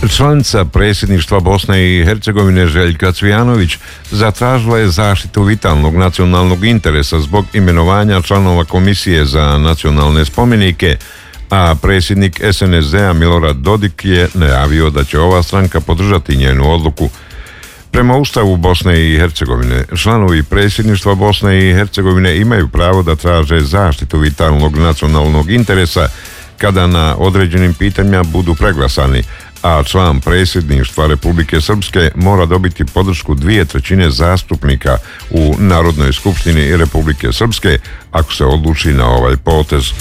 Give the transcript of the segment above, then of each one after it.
Članica predsjedništva Bosne i Hercegovine Željka Cvijanović zatražila je zaštitu vitalnog nacionalnog interesa zbog imenovanja članova Komisije za nacionalne spomenike, a predsjednik SNSD-a Milorad Dodik je najavio da će ova stranka podržati njenu odluku. Prema Ustavu Bosne i Hercegovine, članovi predsjedništva Bosne i Hercegovine imaju pravo da traže zaštitu vitalnog nacionalnog interesa kada na određenim pitanjima budu preglasani, a član predsjedništva Republike Srpske mora dobiti podršku 2/3 zastupnika u Narodnoj skupštini Republike Srpske ako se odluči na ovaj potez.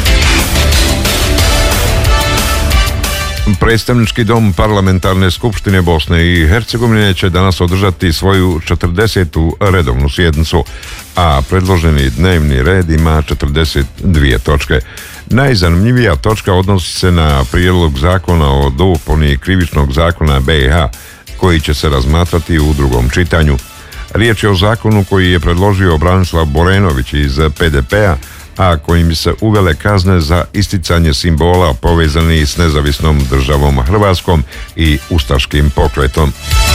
Predstavnički dom Parlamentarne skupštine Bosne i Hercegovine će danas održati svoju 40. redovnu sjednicu, a predloženi dnevni red ima 42 točke. Najzanimljivija točka odnosi se na prijedlog zakona o dopuni krivičnog zakona BiH, koji će se razmatrati u drugom čitanju. Riječ je o zakonu koji je predložio Branislav Borenović iz PDP-a, a kojim bi se uvele kazne za isticanje simbola povezanih s nezavisnom državom Hrvatskom i ustaškim pokretom.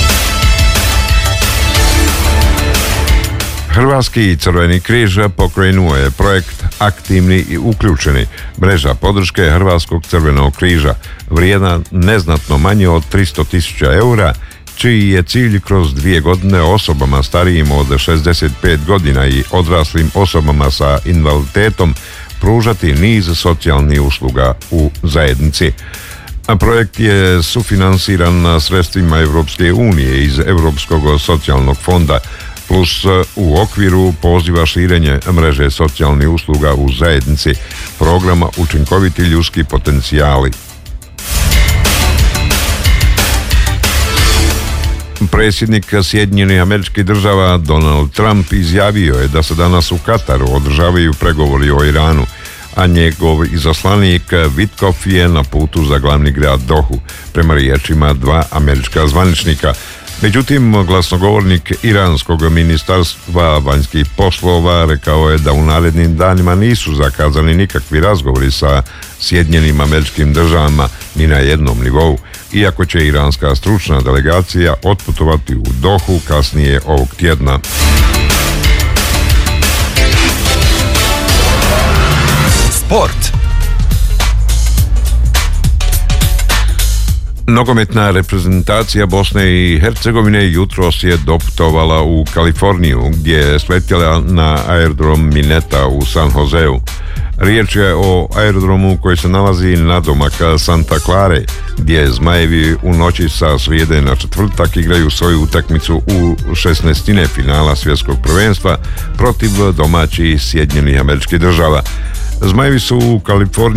Hrvatski Crveni križ pokrenuo je projekt Aktivni i uključeni, mreža podrške Hrvatskog Crvenog križa, vrijedan neznatno manje od 300.000 eura, čiji je cilj kroz 2 godine osobama starijim od 65 godina i odraslim osobama sa invaliditetom pružati niz socijalnih usluga u zajednici. Projekt je sufinansiran sredstvima Europske unije iz Europskog socijalnog fonda, plus u okviru poziva širenje mreže socijalnih usluga u zajednici programa Učinkoviti ljudski potencijali. Predsjednik Sjedinjenih Američkih Država Donald Trump izjavio je da se danas u Kataru održavaju pregovori o Iranu, a njegov izaslanik Witkoff je na putu za glavni grad Dohu, prema riječima 2 američka zvaničnika. Međutim, glasnogovornik Iranskog ministarstva vanjskih poslova rekao je da u narednim danima nisu zakazani nikakvi razgovori sa Sjedinjenim Američkim Državama ni na jednom nivou, iako će iranska stručna delegacija otputovati u Dohu kasnije ovog tjedna. Sport. Nogometna reprezentacija Bosne i Hercegovine jutros je doputovala u Kaliforniju, gdje je sletjela na aerodrom Mineta u San Joseu. Riječ je o aerodromu koji se nalazi nadomak Santa Clare, gdje Zmajevi u noći sa srijede na četvrtak igraju svoju utakmicu u 16. finala svjetskog prvenstva protiv domaćih Sjedinjenih Američkih Država. Zmajevi su u Kaliforniji